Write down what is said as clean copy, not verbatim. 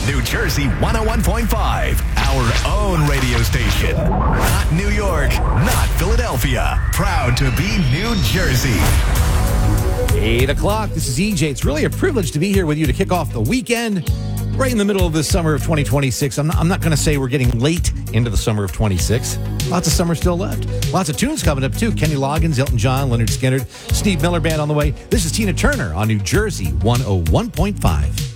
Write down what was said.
New Jersey 101.5, our own radio station. Not New York, not Philadelphia. Proud to be New Jersey. 8 o'clock. This is EJ. It's really a privilege to be here with you to kick off the weekend right in the middle of the summer of 2026. I'm not going to say we're getting late into the summer of 26. Lots of summer still left. Lots of tunes coming up, too. Kenny Loggins, Elton John, Leonard Skinner, Steve Miller Band on the way. This is Tina Turner on New Jersey 101.5.